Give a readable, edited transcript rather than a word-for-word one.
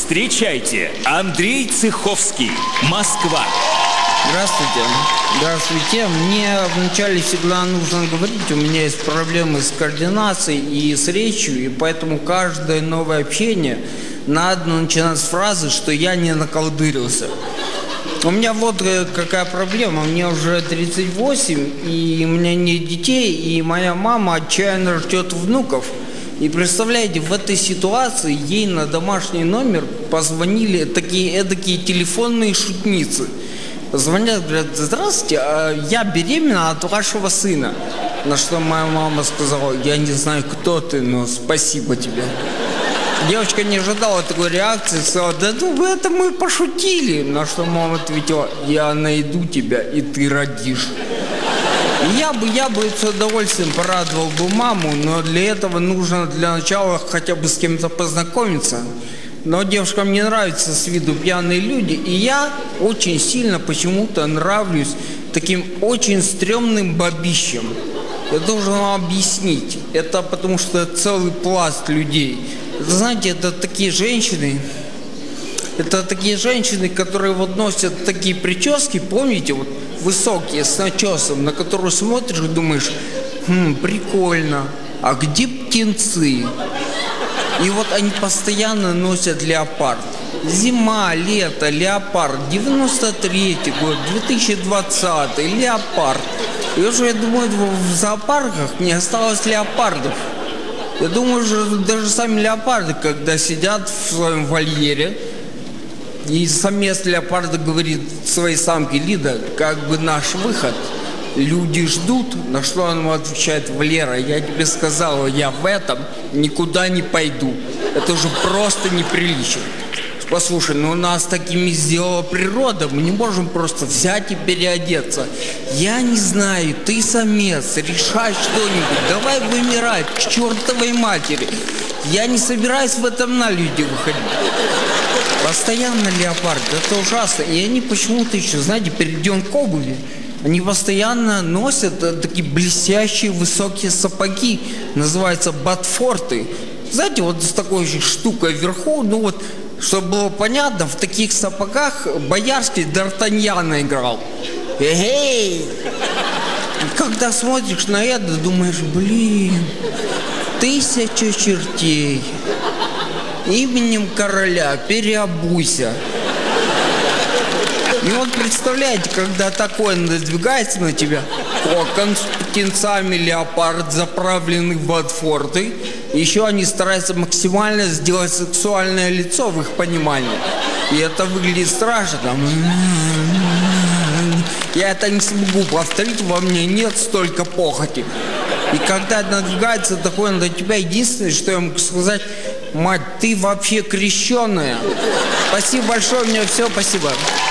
Встречайте, Андрей Цеховский, Москва. Здравствуйте. Здравствуйте. Мне вначале всегда нужно говорить, у меня есть проблемы с координацией и с речью, и поэтому каждое новое общение надо начинать с фразы, что я не наколдырился. У меня вот какая проблема, мне уже 38, и у меня нет детей, и моя мама отчаянно ждет внуков. И представляете, в этой ситуации ей на домашний номер позвонили такие эдакие телефонные шутницы. Звонят, говорят: здравствуйте, я беременна от вашего сына. На что моя мама сказала: я не знаю, кто ты, но спасибо тебе. Девочка не ожидала такой реакции, сказала: да ну это мы пошутили. На что мама ответила: я найду тебя, и ты родишь. Я бы с удовольствием порадовал бы маму, но для этого нужно для начала хотя бы с кем-то познакомиться. Но девушкам не нравятся с виду пьяные люди, и я очень сильно почему-то нравлюсь таким очень стрёмным бабищам. Я должен вам объяснить. Это потому что целый пласт людей. Знаете, это такие женщины, которые вот носят такие прически, помните, вот высокие, с начесом, на которую смотришь и думаешь: прикольно, а где птенцы? И вот они постоянно носят леопард. Зима, лето, леопард, 93-й год, 2020-й, леопард. И уже, я думаю, в зоопарках не осталось леопардов. Я думаю, даже сами леопарды, когда сидят в своем вольере, и самец леопарда говорит своей самке: Лида, как бы наш выход, люди ждут. На что он ему отвечает: Валера, я тебе сказала, я в этом никуда не пойду. Это уже просто неприлично. Послушай, ну нас такими сделала природа, мы не можем просто взять и переодеться. Я не знаю, ты самец, решай что-нибудь, давай вымирать к чертовой матери. Я не собираюсь в этом на люди выходить. Постоянно леопард, это ужасно. И они почему-то еще, знаете, перейдем к обуви. Они постоянно носят такие блестящие высокие сапоги, называются ботфорты. Знаете, вот с такой же штукой вверху, ну вот, чтобы было понятно, в таких сапогах Боярский Д'Артаньяна играл. Эй! Когда смотришь на это, думаешь: блин, 1000 чертей. Именем короля переобуйся. И вот представляете, когда такое надвигается на тебя, кокон с птенцами, леопард, заправленный в ботфорты, еще они стараются максимально сделать сексуальное лицо в их понимании. И это выглядит страшно. Я это не смогу повторить, во мне нет столько похоти. И когда надвигается такое на тебя, единственное, что я могу сказать: мать, ты вообще крещеная. Спасибо большое, у меня все, спасибо.